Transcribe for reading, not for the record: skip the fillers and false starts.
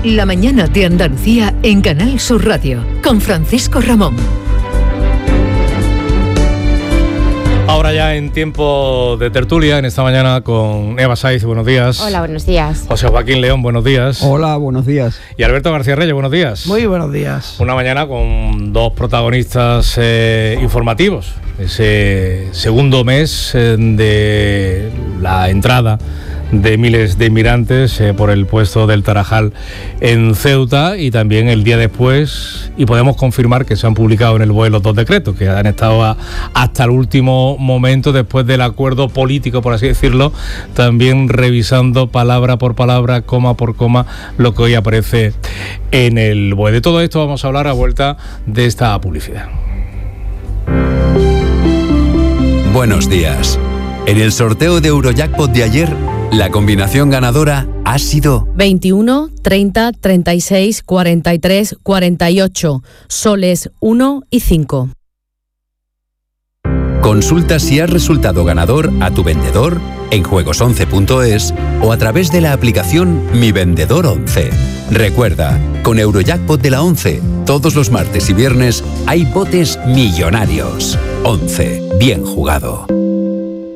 La mañana de Andalucía en Canal Sur Radio, con Francisco Ramón. Ahora ya en tiempo de tertulia, en esta mañana con Eva Saiz, buenos días. Hola, buenos días. José Joaquín León, buenos días. Hola, buenos días. Y Alberto García Reyes, buenos días. Muy buenos días. Una mañana con dos protagonistas informativos. Ese segundo mes de la entrada de miles de inmigrantes por el puesto del Tarajal en Ceuta, y también el día después, y podemos confirmar que se han publicado en el BOE los dos decretos que han estado hasta el último momento, después del acuerdo político, por así decirlo, también revisando palabra por palabra, coma por coma, lo que hoy aparece en el BOE. De todo esto vamos a hablar a vuelta de esta publicidad. Buenos días. En el sorteo de Eurojackpot de ayer, la combinación ganadora ha sido 21, 30, 36, 43, 48, soles 1 y 5. Consulta si has resultado ganador a tu vendedor en juegos11.es o a través de la aplicación Mi Vendedor 11. Recuerda, con Eurojackpot de la 11, todos los martes y viernes hay botes millonarios. 11. Bien jugado.